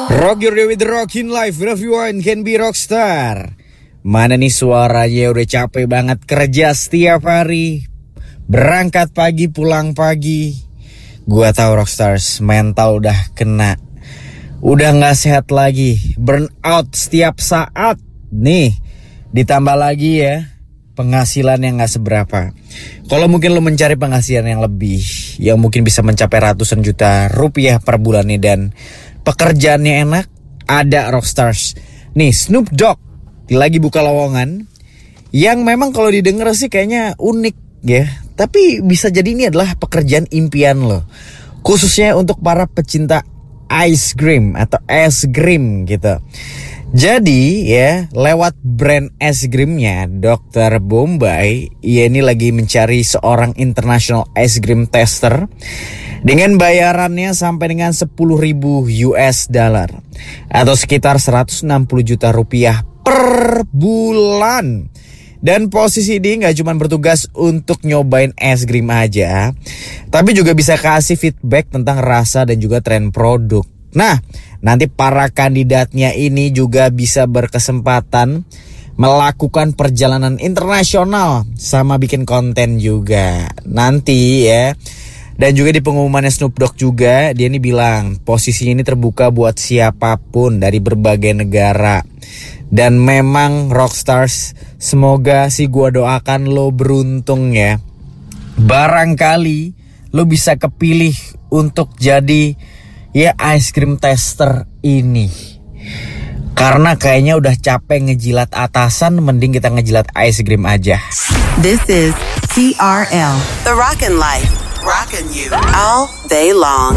Rock your day with the Rockin' Life. Everyone can be rockstar. Mana nih suaranya udah capek banget kerja setiap hari, berangkat pagi pulang pagi. Gua tahu rockstars mental udah kena, udah gak sehat lagi, burn out setiap saat. Nih ditambah lagi ya penghasilan yang gak seberapa. Kalau mungkin lo mencari penghasilan yang lebih, yang mungkin bisa mencapai ratusan juta rupiah per bulannya dan pekerjaannya enak, ada rockstars. Nih Snoop Dogg lagi buka lowongan yang memang kalau didengar sih kayaknya unik ya, tapi bisa jadi ini adalah pekerjaan impian lo, khususnya untuk para pecinta ice cream atau es krim gitu. Jadi ya lewat brand es krimnya Dr. Bombay, ia ini lagi mencari seorang international ice cream tester dengan bayarannya sampai dengan 10.000 US dollar atau sekitar 160 juta rupiah per bulan. Dan posisi ini gak cuma bertugas untuk nyobain es krim aja, tapi juga bisa kasih feedback tentang rasa dan juga tren produk. Nah, nanti para kandidatnya ini juga bisa berkesempatan melakukan perjalanan internasional sama bikin konten juga nanti ya. Dan juga di pengumumannya Snoop Dogg juga dia ini bilang posisinya ini terbuka buat siapapun dari berbagai negara. Dan memang rockstars, semoga sih gua doakan lo beruntung ya. Barangkali lo bisa kepilih untuk jadi ya ice cream tester ini. Karena kayaknya udah capek ngejilat atasan, mending kita ngejilat ice cream aja. This is TRL, The Rockin' Life. Rockin' you all day long.